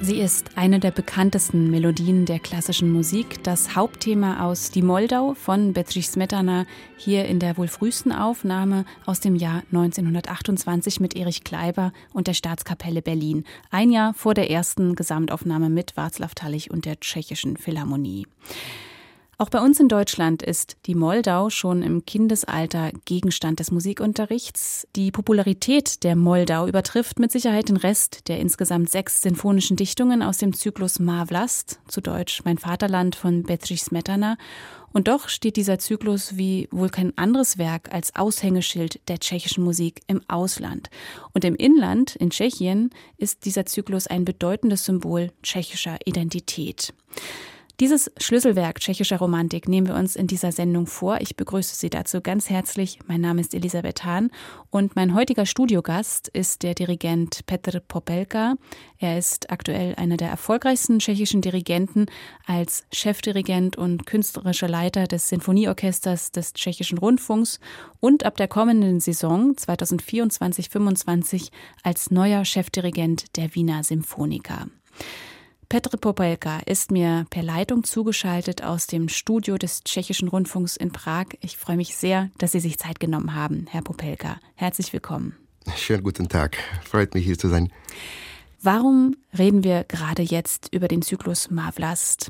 Sie ist eine der bekanntesten Melodien der klassischen Musik, das Hauptthema aus Die Moldau von Bedřich Smetana, hier in der wohl frühesten Aufnahme aus dem Jahr 1928 mit Erich Kleiber und der Staatskapelle Berlin, ein Jahr vor der ersten Gesamtaufnahme mit Václav Tallich und der Tschechischen Philharmonie. Auch bei uns in Deutschland ist die Moldau schon im Kindesalter Gegenstand des Musikunterrichts. Die Popularität der Moldau übertrifft mit Sicherheit den Rest der insgesamt 6 sinfonischen Dichtungen aus dem Zyklus Má vlast, zu Deutsch Mein Vaterland von Bedřich Smetana. Und doch steht dieser Zyklus wie wohl kein anderes Werk als Aushängeschild der tschechischen Musik im Ausland. Und im Inland, in Tschechien, ist dieser Zyklus ein bedeutendes Symbol tschechischer Identität. Dieses Schlüsselwerk tschechischer Romantik nehmen wir uns in dieser Sendung vor. Ich begrüße Sie dazu ganz herzlich. Mein Name ist Elisabeth Hahn und mein heutiger Studiogast ist der Dirigent Petr Popelka. Er ist aktuell einer der erfolgreichsten tschechischen Dirigenten als Chefdirigent und künstlerischer Leiter des Sinfonieorchesters des Tschechischen Rundfunks und ab der kommenden Saison 2024/25 als neuer Chefdirigent der Wiener Symphoniker. Petr Popelka ist mir per Leitung zugeschaltet aus dem Studio des Tschechischen Rundfunks in Prag. Ich freue mich sehr, dass Sie sich Zeit genommen haben, Herr Popelka. Herzlich willkommen. Schönen guten Tag. Freut mich, hier zu sein. Warum reden wir gerade jetzt über den Zyklus Má vlast?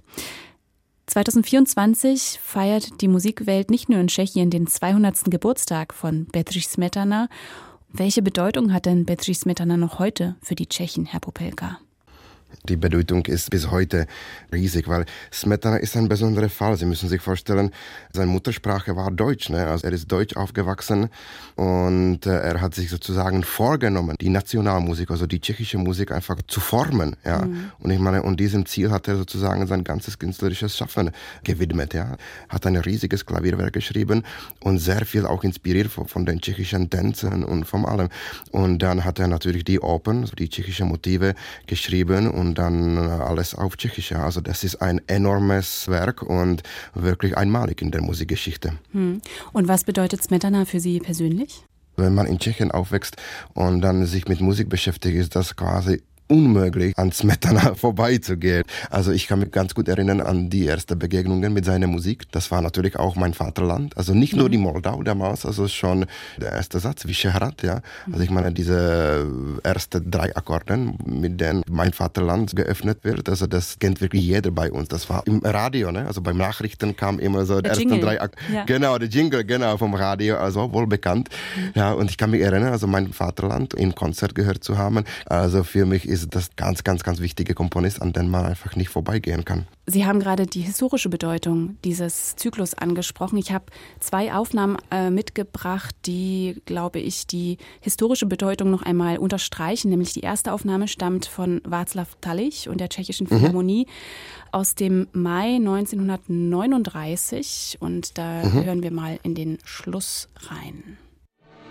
2024 feiert die Musikwelt nicht nur in Tschechien den 200. Geburtstag von Bedřich Smetana. Welche Bedeutung hat denn Bedřich Smetana noch heute für die Tschechen, Herr Popelka? Die Bedeutung ist bis heute riesig, weil Smetana ist ein besonderer Fall. Sie müssen sich vorstellen, seine Muttersprache war Deutsch. Also er ist deutsch aufgewachsen und er hat sich sozusagen vorgenommen, die Nationalmusik, also die tschechische Musik einfach zu formen. Ja. Und ich meine, und diesem Ziel hat er sozusagen sein ganzes künstlerisches Schaffen gewidmet. Ja. Hat ein riesiges Klavierwerk geschrieben und sehr viel auch inspiriert von den tschechischen Tänzen und von allem. Und dann hat er natürlich die Opern, also die tschechischen Motive geschrieben und dann alles auf Tschechisch. Also das ist ein enormes Werk und wirklich einmalig in der Musikgeschichte. Und was bedeutet Smetana für Sie persönlich? Wenn man in Tschechien aufwächst und dann sich mit Musik beschäftigt, ist das quasi unmöglich, an Smetana vorbeizugehen. Also ich kann mich ganz gut erinnern an die ersten Begegnungen mit seiner Musik. Das war natürlich auch mein Vaterland. Also nicht nur die Moldau damals, also schon der erste Satz, Vyšehrad, ja. Also ich meine, diese ersten 3 Akkorden, mit denen mein Vaterland geöffnet wird, also das kennt wirklich jeder bei uns. Das war im Radio, ne? Also beim Nachrichten kam immer so die ersten 3 Akkorde. Ja. Genau, der Jingle, genau, vom Radio, also wohl bekannt. Ja, und ich kann mich erinnern, also mein Vaterland im Konzert gehört zu haben. Also für mich ist das ganz, ganz, ganz wichtige Komponist, an den man einfach nicht vorbeigehen kann. Sie haben gerade die historische Bedeutung dieses Zyklus angesprochen. Ich habe 2 Aufnahmen mitgebracht, die, glaube ich, die historische Bedeutung noch einmal unterstreichen. Nämlich die erste Aufnahme stammt von Václav Tallich und der Tschechischen Philharmonie aus dem Mai 1939. Und da hören wir mal in den Schluss rein.